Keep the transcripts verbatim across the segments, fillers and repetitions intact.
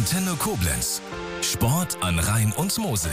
Antenne Koblenz. Sport an Rhein und Mosel.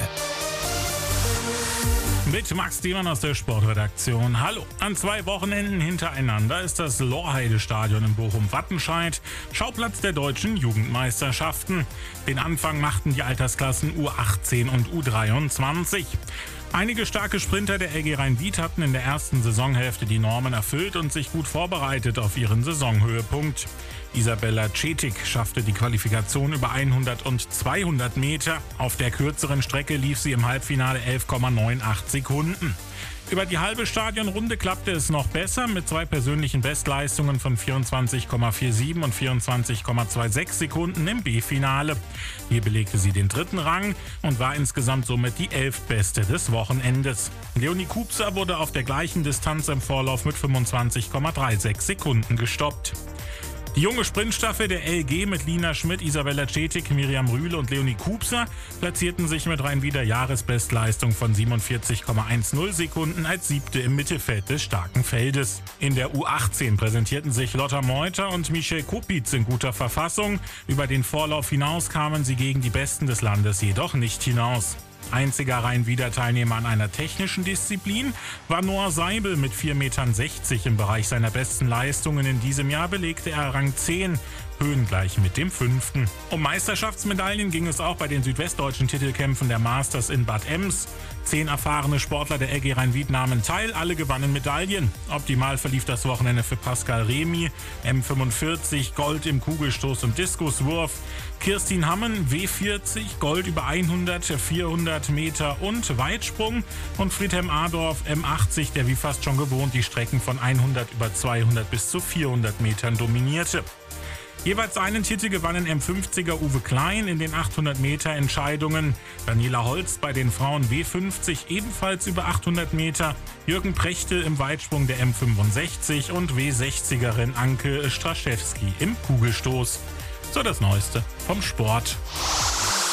Mit Max Diemann aus der Sportredaktion. Hallo. An zwei Wochenenden hintereinander ist das Lorheide-Stadion in Bochum-Wattenscheid Schauplatz der deutschen Jugendmeisterschaften. Den Anfang machten die Altersklassen U achtzehn und U dreiundzwanzig. Einige starke Sprinter der L G Rhein-Wied hatten in der ersten Saisonhälfte die Normen erfüllt und sich gut vorbereitet auf ihren Saisonhöhepunkt. Isabella Cetic schaffte die Qualifikation über hundert und zweihundert Meter. Auf der kürzeren Strecke lief sie im Halbfinale elf Komma achtundneunzig Sekunden. Über die halbe Stadionrunde klappte es noch besser mit zwei persönlichen Bestleistungen von vierundzwanzig Komma siebenundvierzig und vierundzwanzig Komma sechsundzwanzig Sekunden im B-Finale. Hier belegte sie den dritten Rang und war insgesamt somit die elftbeste des Wochenendes. Leonie Kupser wurde auf der gleichen Distanz im Vorlauf mit fünfundzwanzig Komma sechsunddreißig Sekunden gestoppt. Die junge Sprintstaffel der L G mit Lina Schmidt, Isabella Cetic, Miriam Rühle und Leonie Kupser platzierten sich mit Rhein-Wieder Jahresbestleistung von siebenundvierzig Komma zehn Sekunden als siebte im Mittelfeld des starken Feldes. In der U achtzehn präsentierten sich Lotta Meuter und Michelle Kupitz in guter Verfassung. Über den Vorlauf hinaus kamen sie gegen die Besten des Landes jedoch nicht hinaus. Einziger Rhein-Wieder Teilnehmer an einer technischen Disziplin war Noah Seibel mit vier Komma sechzig Meter. Im Bereich seiner besten Leistungen in diesem Jahr belegte er Rang zehn, höhengleich mit dem fünften. Um Meisterschaftsmedaillen ging es auch bei den südwestdeutschen Titelkämpfen der Masters in Bad Ems. Zehn erfahrene Sportler der L G Rhein-Wied nahmen teil, alle gewannen Medaillen. Optimal verlief das Wochenende für Pascal Remy, M fünfundvierzig, Gold im Kugelstoß und Diskuswurf. Kirstin Hammen, W vierzig, Gold über hundert, vierhundert Meter und Weitsprung. Und Friedhelm Adorf, M achtzig, der wie fast schon gewohnt die Strecken von hundert über zweihundert bis zu vierhundert Metern dominierte. Jeweils einen Titel gewannen M fünfziger Uwe Klein in den achthundert Meter Entscheidungen, Daniela Holz bei den Frauen W fünfzig ebenfalls über achthundert Meter, Jürgen Prechtel im Weitsprung der M fünfundsechzig und W sechzigerin Anke Straschewski im Kugelstoß. So das Neueste vom Sport.